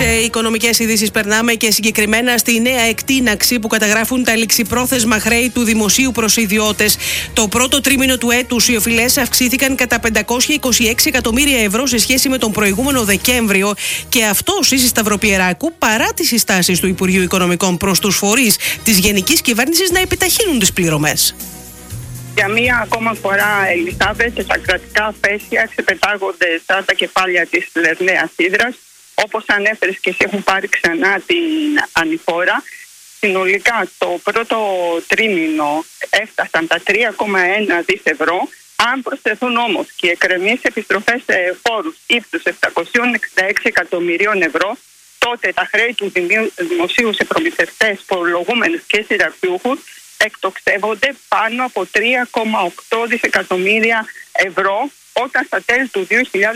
οικονομικές ειδήσεις περνάμε και συγκεκριμένα στη νέα εκτείναξη που καταγράφουν τα ληξιπρόθεσμα χρέη του δημοσίου προς ιδιώτες. Το πρώτο τρίμηνο του έτους οι οφειλές αυξήθηκαν κατά 526 εκατομμύρια ευρώ σε σχέση με τον προηγούμενο Δεκέμβριο, και αυτό Σύση Σταυροπιεράκου παρά τις συστάσεις του Υπουργείου Οικονομικών προς τους φορείς της Γενικής Κυβέρνησης να επιταχύνουν τις πληρωμές. Για μία ακόμα φορά, Ελισάβετ, τα κρατικά απέσια ξεπετάγονται στα τα κεφάλια της Λερναίας Ύδρας. Όπως ανέφερες και εσύ, έχουν πάρει ξανά την ανηφόρα. Συνολικά το πρώτο τρίμηνο έφτασαν τα 3,1 δις ευρώ. Αν προσθεθούν όμως και οι εκκρεμείς επιστροφές φόρους ύψους 766 εκατομμυρίων ευρώ, τότε τα χρέη του δημοσίου σε προμηθευτές, φορολογούμενους και συνταξιούχους εκτοξεύονται πάνω από 3,8 δισεκατομμύρια ευρώ, όταν στα τέλη του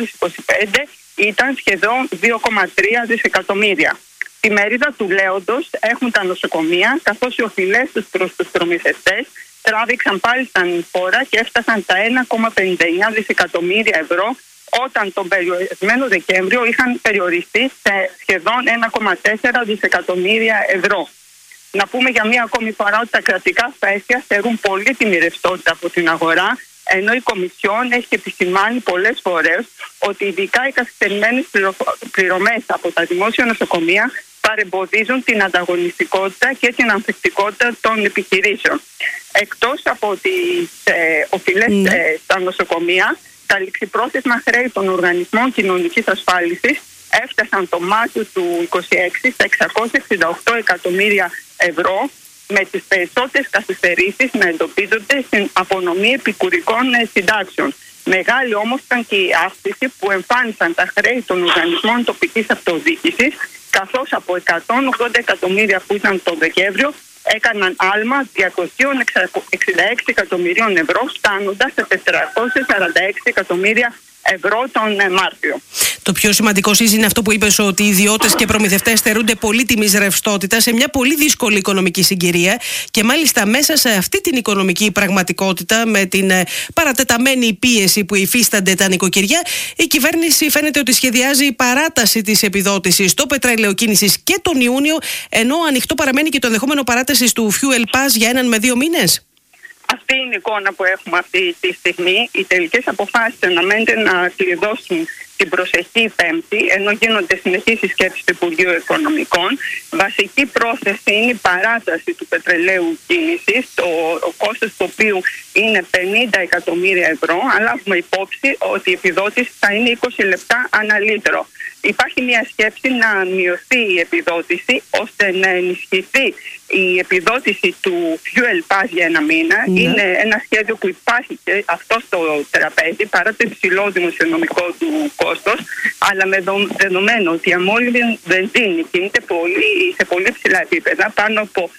2025 ήταν σχεδόν 2,3 δισεκατομμύρια. Τη μερίδα του λέοντος έχουν τα νοσοκομεία, καθώς οι οφειλές τους προς τους προμηθευτές τράβηξαν πάλι στα ανηφόρα και έφτασαν τα 1,59 δισεκατομμύρια ευρώ, όταν τον περιορισμένο Δεκέμβριο είχαν περιοριστεί σε σχεδόν 1,4 δισεκατομμύρια ευρώ. Να πούμε για μία ακόμη φορά ότι τα κρατικά απέσια στερούν πολύτιμη ρευστότητα από την αγορά, ενώ η Κομισιόν έχει επισημάνει πολλές φορές ότι ειδικά οι καθυστερημένες πληρωμές από τα δημόσια νοσοκομεία παρεμποδίζουν την ανταγωνιστικότητα και την ανθεκτικότητα των επιχειρήσεων. Εκτός από τις οφειλές στα νοσοκομεία, τα ληξιπρόθεσμα χρέη των οργανισμών κοινωνικής ασφάλισης έφτασαν το Μάρτιο του 2026 στα 668 εκατομμύρια ευρώ, με τις περισσότερες καθυστερήσεις να εντοπίζονται στην απονομή επικουρικών συντάξεων. Μεγάλη όμως ήταν και η αύξηση που εμφάνισαν τα χρέη των οργανισμών τοπικής αυτοδιοίκησης, καθώς από 180 εκατομμύρια που ήταν τον Δεκέμβριο έκαναν άλμα 266 εκατομμυρίων ευρώ, φτάνοντας σε 446 εκατομμύρια ευρώ τον Μάρτιο. Το πιο σημαντικό είναι αυτό που είπες, ότι οι ιδιώτες και προμηθευτές στερούνται πολύτιμης ρευστότητας σε μια πολύ δύσκολη οικονομική συγκυρία, και μάλιστα μέσα σε αυτή την οικονομική πραγματικότητα, με την παρατεταμένη πίεση που υφίστανται τα νοικοκυριά, η κυβέρνηση φαίνεται ότι σχεδιάζει παράταση της επιδότησης στο πετρέλαιο κίνησης και τον Ιούνιο, ενώ ανοιχτό παραμένει και το ενδεχόμενο παράτασης του Fuel Pass για 1 με 2 μήνες. Αυτή είναι η εικόνα που έχουμε αυτή τη στιγμή. Οι τελικές αποφάσεις αναμένεται να κλειδώσουν την προσεχή Πέμπτη, ενώ γίνονται συνεχείς συσκέψεις του Υπουργείου Οικονομικών. Βασική πρόθεση είναι η παράταση του πετρελαίου κίνησης, ο κόστος του οποίου είναι 50 εκατομμύρια ευρώ, αλλά λάβουμε υπόψη ότι η επιδότηση θα είναι 20 λεπτά ανά λίτρο. Υπάρχει μια σκέψη να μειωθεί η επιδότηση, ώστε να ενισχυθεί η επιδότηση του Fuel Pass για 1 μήνα. Είναι ένα σχέδιο που υπάρχει και αυτό στο τραπέζι, παρά το υψηλό δημοσιονομικό του κόστος, αλλά με δεδομένο ότι η αμόλυβη βενζίνη κινείται σε πολύ ψηλά επίπεδα, πάνω από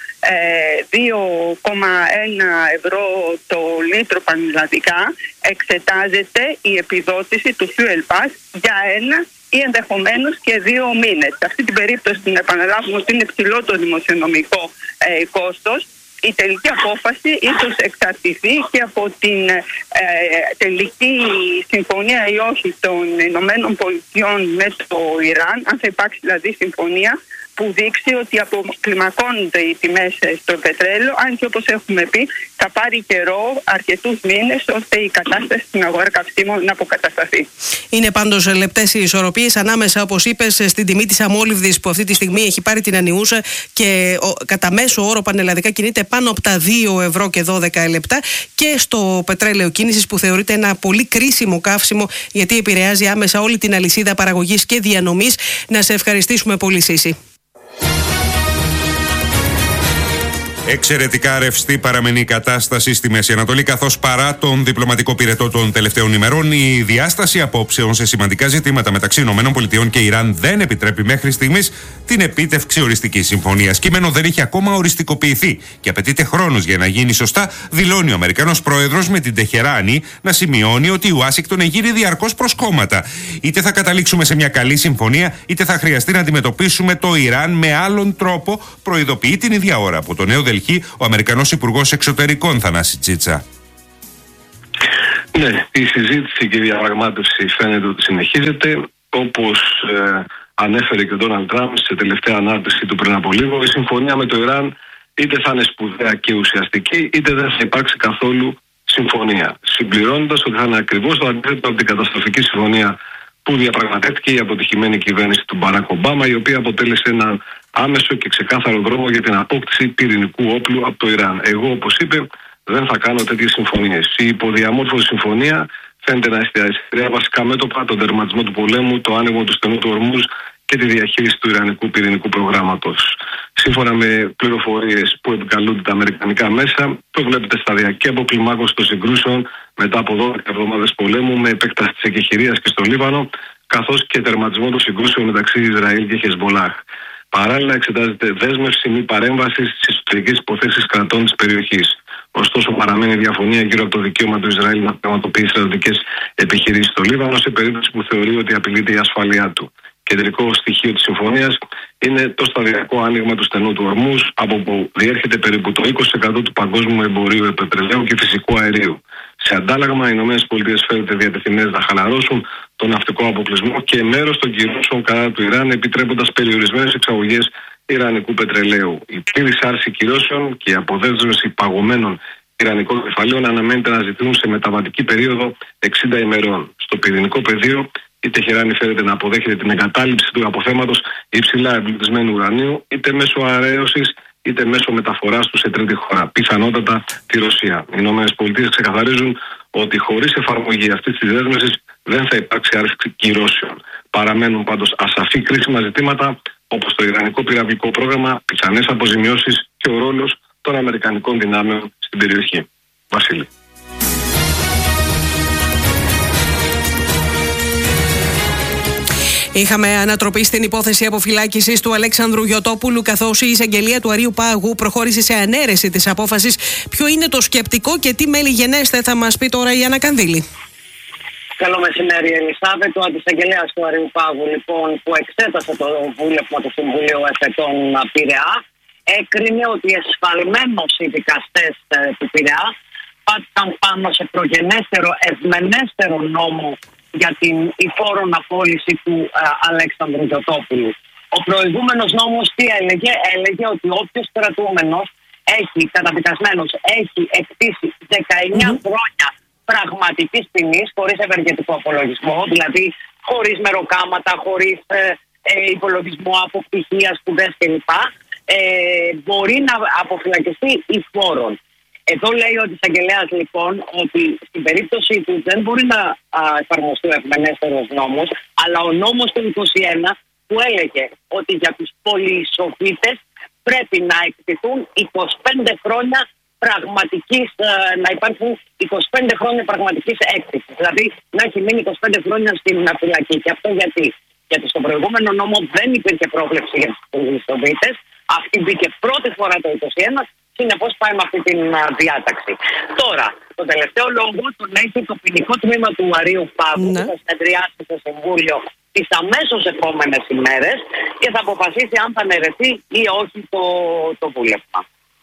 2,1 ευρώ το λίτρο πανελλαδικά, εξετάζεται η επιδότηση του Fuel Pass για 1 ή ενδεχομένως και 2 μήνες. Σε αυτή την περίπτωση, να επαναλάβουμε ότι είναι ψηλό το δημοσιονομικό κόστος, η τελική απόφαση ίσως εξαρτηθεί και από την τελική συμφωνία ή όχι των Ηνωμένων Πολιτειών με το Ιράν, αν θα υπάρξει δηλαδή συμφωνία που δείξει ότι αποκλιμακώνονται οι τιμές στο πετρέλαιο, αν και όπως έχουμε πει θα πάρει καιρό, αρκετούς μήνες, ώστε η κατάσταση στην αγορά καυσίμων να αποκατασταθεί. Είναι πάντως λεπτές οι ισορροπίες ανάμεσα, όπως είπες, στην τιμή της αμόλυβδης που αυτή τη στιγμή έχει πάρει την ανιούσα και κατά μέσο όρο πανελλαδικά κινείται πάνω από τα 2 ευρώ και 12 λεπτά, και στο πετρέλαιο κίνησης που θεωρείται ένα πολύ κρίσιμο καύσιμο, γιατί επηρεάζει άμεσα όλη την αλυσίδα παραγωγής και διανομής. Να σε ευχαριστήσουμε πολύ, Σύση. Εξαιρετικά ρευστή παραμένει η κατάσταση στη Μέση Ανατολή, καθώς παρά τον διπλωματικό πυρετό των τελευταίων ημερών, η διάσταση απόψεων σε σημαντικά ζητήματα μεταξύ ΗΠΑ και Ιράν δεν επιτρέπει μέχρι στιγμής την επίτευξη οριστικής συμφωνίας. Κείμενο δεν έχει ακόμα οριστικοποιηθεί και απαιτείται χρόνος για να γίνει σωστά, δηλώνει ο Αμερικανός πρόεδρος, με την Τεχεράνη να σημειώνει ότι η Ουάσιγκτον εγείρει διαρκώς προς κόμματα. Είτε θα καταλήξουμε σε μια καλή συμφωνία, είτε θα χρειαστεί να αντιμετωπίσουμε το Ιράν με άλλον τρόπο, προειδοποιεί την ίδια ώρα από το Νέο Δελχή ο Αμερικανός Υπουργός Εξωτερικών Θανάση Τσίτσα. Ναι, η συζήτηση και η διαπραγμάτευση φαίνεται ότι συνεχίζεται. Όπως ανέφερε και ο Ντόναλντ Τραμπ σε τελευταία ανάρτηση του πριν από λίγο, η συμφωνία με το Ιράν είτε θα είναι σπουδαία και ουσιαστική, είτε δεν θα υπάρξει καθόλου συμφωνία. Συμπληρώνοντας ότι θα είναι ακριβώς το αντίθετο από την καταστροφική συμφωνία που διαπραγματεύτηκε η αποτυχημένη κυβέρνηση του Μπαράκ Ομπάμα, η οποία αποτέλεσε έναν άμεσο και ξεκάθαρο δρόμο για την απόκτηση πυρηνικού όπλου από το Ιράν. Εγώ, όπως είπε, δεν θα κάνω τέτοιες συμφωνίες. Η υποδιαμόρφωση συμφωνία φαίνεται να εστιάζει σε τρία βασικά μέτωπα: τον τερματισμό του πολέμου, το άνοιγμα του στενού του Ορμούζ και τη διαχείριση του Ιρανικού πυρηνικού προγράμματος. Σύμφωνα με πληροφορίες που επικαλούνται τα αμερικανικά μέσα, προβλέπεται σταδιακή αποκλιμάκωση των συγκρούσεων μετά από 12 εβδομάδες πολέμου, με επέκταση της εκεχηρίας και στο Λίβανο, καθώς και τερματισμό των συγκρούσεων μεταξύ Ισραήλ και Χεσμολάχ. Παράλληλα, εξετάζεται δέσμευση μη παρέμβαση στις εσωτερικές υποθέσεις κρατών της περιοχής. Ωστόσο, παραμένει διαφωνία γύρω από το δικαίωμα του Ισραήλ να πραγματοποιήσει στρατιωτικές επιχειρήσεις στο Λίβανο, σε περίπτωση που θεωρεί ότι απειλείται η ασφάλειά του. Κεντρικό στοιχείο της συμφωνίας είναι το σταδιακό άνοιγμα του στενού του Ορμούζ, από που διέρχεται περίπου το 20% του παγκόσμιου εμπορίου πετρελαίου και φυσικού αερίου. Σε αντάλλαγμα, οι ΗΠΑ φαίνονται διατεθειμένες να χαλαρώσουν τον ναυτικό αποκλεισμό και μέρος των κυρώσεων κατά του Ιράν, επιτρέποντας περιορισμένες εξαγωγές ιρανικού πετρελαίου. Η πλήρης άρση κυρώσεων και η αποδέσμευση παγωμένων ιρανικών κεφαλαίων αναμένεται να ζητούν σε μεταβατική περίοδο 60 ημερών. Στο πυρηνικό πεδίο, η Τεχεράνη φέρεται να αποδέχεται την εγκατάλειψη του αποθέματος υψηλά εμπλουτισμένου ουρανίου, είτε μέσω αραίωσης είτε μέσω μεταφοράς του σε τρίτη χώρα, πιθανότατα τη Ρωσία. Οι ΗΠΑ ξεκαθαρίζουν ότι χωρίς εφαρμογή αυτής της δέσμευσης δεν θα υπάρξει άρση κυρώσεων. Παραμένουν πάντως ασαφή κρίσιμα ζητήματα, όπως το ιρανικό πυραυλικό πρόγραμμα, πιθανές αποζημιώσεις και ο ρόλος των αμερικανικών δυνάμεων στην περιοχή. Βασίλη. Είχαμε ανατροπή στην υπόθεση αποφυλάκησης του Αλέξανδρου Γιωτόπουλου, καθώς η εισαγγελία του Αρείου Πάγου προχώρησε σε ανέρεση της απόφασης. Ποιο είναι το σκεπτικό και τι μέλη γενέστε, θα μας πει τώρα η Άννα Κανδύλη. Καλό μεσημέρι, Ελισάβετ. Ο αντισαγγελέας του Αρείου Πάγου, λοιπόν, που εξέτασε το βούλευμα του Συμβουλίου Εφετών Πειραιά, έκρινε ότι εσφαλμένως οι δικαστές του Πειραιά πάτησαν πάνω σε προγενέστερο, ευμενέστερο νόμο για την υφόρον απόλυση του Αλέξανδρου Γιωτόπουλου. Ο προηγούμενος νόμος τι έλεγε? Έλεγε ότι όποιος κρατούμενος καταδικασμένος έχει εκτίσει 19 χρόνια πραγματικής ποινής, χωρίς ευεργετικό απολογισμό, δηλαδή χωρίς μεροκάματα, χωρίς υπολογισμό από πτυχία, σπουδές κλπ. Μπορεί να αποφυλακιστεί υφόρον. Εδώ λέει ο αντισαγγελέας, λοιπόν, ότι στην περίπτωση του δεν μπορεί να εφαρμοστεί ο ευμενέστερος νόμος, αλλά ο νόμος του 21 που έλεγε ότι για τους πολυεισοφίτες πρέπει να εκτεθούν 25 χρόνια πραγματικής, να υπάρχουν 25 χρόνια πραγματικής έκθεσης. Δηλαδή να έχει μείνει 25 χρόνια στην φυλακή. Και αυτό γιατί στον προηγούμενο νόμο δεν υπήρχε πρόβλεψη για τους πολυεισοφίτες. Αυτή μπήκε πρώτη φορά το 21. Συνεπώς πάει με αυτή την διάταξη. Τώρα, το τελευταίο λόγο τον έχει το ποινικό τμήμα του Αρείου Πάγου, που θα συνεδριάσει στο Συμβούλιο τις αμέσως επόμενες ημέρες και θα αποφασίσει αν θα αναιρεθεί ή όχι το βούλευμα.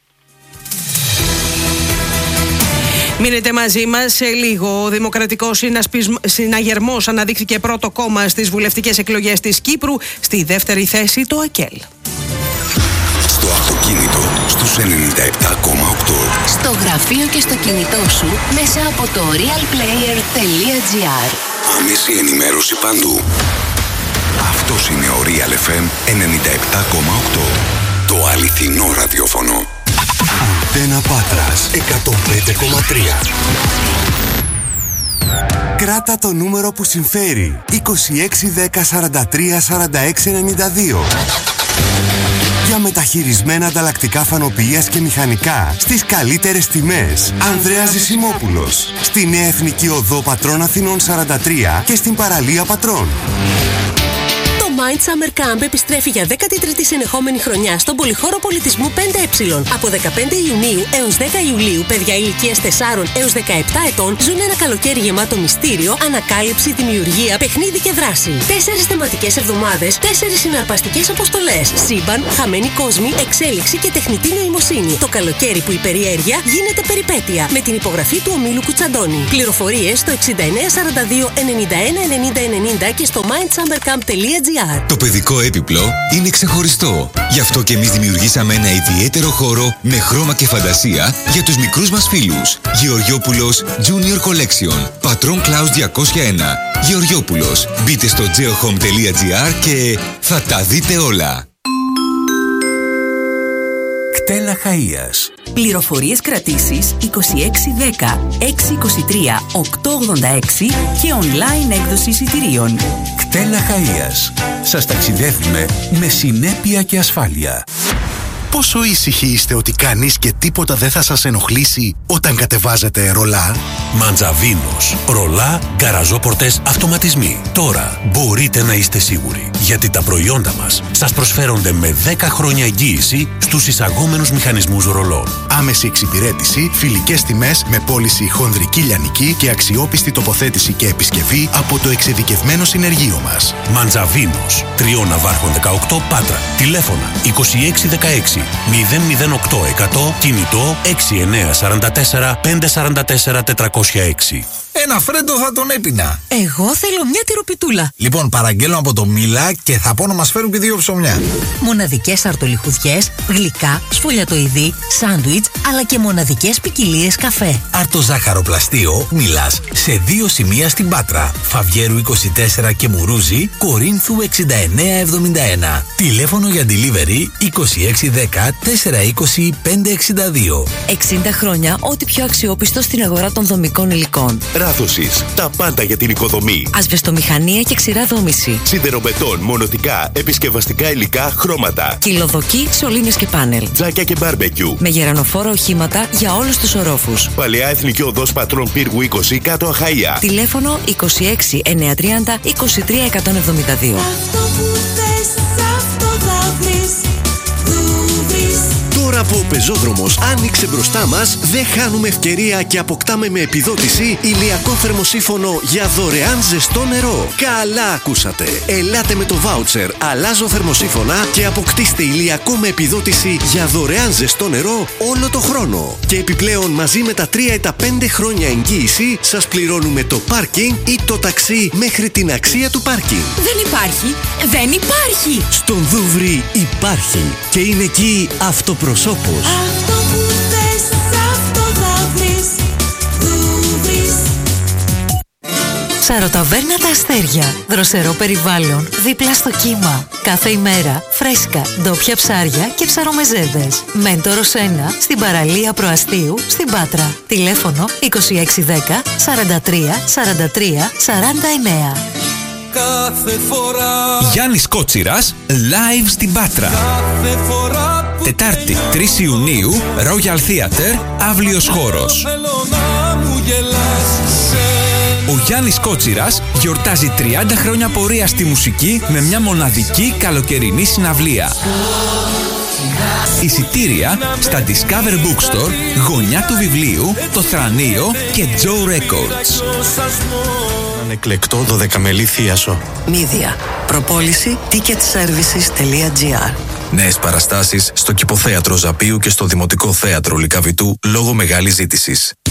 Μείνετε μαζί μας σε λίγο. Ο Δημοκρατικός Συναγερμός αναδείχθηκε πρώτο κόμμα στις βουλευτικές εκλογές της Κύπρου. Στη δεύτερη θέση το ΑΚΕΛ. Στο αυτοκίνητο στους 97,8. Στο γραφείο και στο κινητό σου μέσα από το realplayer.gr. Άμεση ενημέρωση παντού. Αυτός είναι ο Real FM 97,8. Το αληθινό ραδιόφωνο. Αντένα Πάτρας 105,3. Κράτα το νούμερο που συμφέρει. 2610434692. Για μεταχειρισμένα ανταλλακτικά φανοποιίας και μηχανικά στις καλύτερες τιμές. Ανδρέας Ζησιμόπουλος. Στη Νέα Εθνική Οδό Πατρών Αθηνών 43 και στην παραλία Πατρών. Το Mind Summer Camp επιστρέφει για 13η συνεχόμενη χρονιά στον Πολυχώρο Πολιτισμού 5Ε. Από 15 Ιουνίου έως 10 Ιουλίου, παιδιά ηλικίας 4 έως 17 ετών ζουν ένα καλοκαίρι γεμάτο μυστήριο, ανακάλυψη, δημιουργία, παιχνίδι και δράση. 4 θεματικές εβδομάδες, 4 συναρπαστικές αποστολές. Σύμπαν, χαμένοι κόσμοι, εξέλιξη και τεχνητή νοημοσύνη. Το καλοκαίρι που η περιέργεια γίνεται περιπέτεια. Με την υπογραφή του ομίλου Κουτσαντώνη. Πληροφορίες στο 6942 91 90 90 και στο mindsummercamp.gr. www.ktr.gr. Το παιδικό έπιπλο είναι ξεχωριστό. Γι' αυτό και εμείς δημιουργήσαμε ένα ιδιαίτερο χώρο με χρώμα και φαντασία για τους μικρούς μας φίλους. Γεωργιόπουλος Junior Collection. Πατρών Κλάους 201. Γεωργιόπουλος. Μπείτε στο geohome.gr και θα τα δείτε όλα. Κτέλα Χαΐας. Πληροφορίες κρατήσεις 2610 623 886 και online έκδοση εισιτηρίων. Κτέλα Χαΐας. Σας ταξιδεύουμε με συνέπεια και ασφάλεια. Πόσο ήσυχοι είστε ότι κανείς και τίποτα δεν θα σας ενοχλήσει όταν κατεβάζετε ρολά? Μαντζαβίνος. Ρολά, γκαραζόπορτες, αυτοματισμοί. Τώρα μπορείτε να είστε σίγουροι, γιατί τα προϊόντα μας σας προσφέρονται με 10 χρόνια εγγύηση στους εισαγόμενους μηχανισμούς ρολών. Άμεση εξυπηρέτηση, φιλικές τιμές με πώληση χονδρική λιανική και αξιόπιστη τοποθέτηση και επισκευή από το εξειδικευμένο συνεργείο μας. Μαντζαβίνος. 3 Ναβάρχων 18 Πάτρα. Τηλέφωνα 2616 008 100, κινητό 6944 544 406. Ένα φρέντο θα τον έπινα. Εγώ θέλω μια τυροπιτούλα. Λοιπόν, παραγγέλνω από το Μίλα και θα πω να μας φέρουν και 2 ψωμιά. Μοναδικές αρτολιχουδιές, γλυκά, σφολιατοειδή, σάντουιτς, αλλά και μοναδικές ποικιλίες καφέ. Αρτοζάχαροπλαστείο Μίλας σε 2 σημεία στην Πάτρα. Φαβιέρου 24 και Μουρούζι, Κορίνθου 6971. Τηλέφωνο για delivery 2610 420 562. 60 χρόνια ό,τι πιο αξιόπιστο στην αγορά των δομικών υλικών. Ράδοσης. Τα πάντα για την οικοδομή. Ασβεστομηχανία και ξηρά δόμηση. Σιδερομετών, μονοτικά, επισκευαστικά υλικά, χρώματα. Κυλοδοκή, σωλήνες και πάνελ. Τζάκια και μπάρμπεκιου. Με γερανοφόρα οχήματα για όλους τους ορόφους. Παλαιά Εθνική Οδός Πατρών Πύργου 20 κάτω Αχαΐα. Τηλέφωνο 26 930 23 172. Τώρα που ο πεζόδρομος άνοιξε μπροστά μας, δεν χάνουμε ευκαιρία και αποκτάμε με επιδότηση ηλιακό θερμοσύφωνο για δωρεάν ζεστό νερό. Καλά ακούσατε! Ελάτε με το βάουτσερ «Αλλάζω θερμοσύφωνα» και αποκτήστε ηλιακό με επιδότηση για δωρεάν ζεστό νερό όλο το χρόνο. Και επιπλέον μαζί με τα 3 ή τα 5 χρόνια εγγύηση σας πληρώνουμε το πάρκινγκ ή το ταξί μέχρι την αξία του πάρκινγκ. Δεν υπάρχει! Δεν υπάρχει! Στον Δούβρι υπάρχει και είναι εκεί αυτοπροσώπος. Αυτό που θες, αυτό θα βρεις. Δούβρις. Σαρωταβέρνα τα Αστέρια. Δροσερό περιβάλλον, δίπλα στο κύμα. Κάθε ημέρα φρέσκα, ντόπια ψάρια και ψαρομεζέδες. Μέντορος 1 στην παραλία Προαστίου στην Πάτρα. Τηλέφωνο 2610 43 43 49. Κάθε φορά. Γιάννης Κότσιρας, live στην Πάτρα. Κάθε φορά Τετάρτη 3 Ιουνίου, Royal Theatre, αύλιος χώρος. Ο Γιάννης Κότσιρας γιορτάζει 30 χρόνια πορεία στη μουσική με μια μοναδική καλοκαιρινή συναυλία. Εισιτήρια στα Discover Bookstore, Γωνιά του Βιβλίου, Το Θρανείο και Joe Records. Ανεκλεκτό 12μελή θίασο. Μίδια. Προπόληση ticketservices.gr. Νέες παραστάσεις στο Κηποθέατρο Ζαπίου και στο Δημοτικό Θέατρο Λυκαβητού λόγω μεγάλης ζήτησης.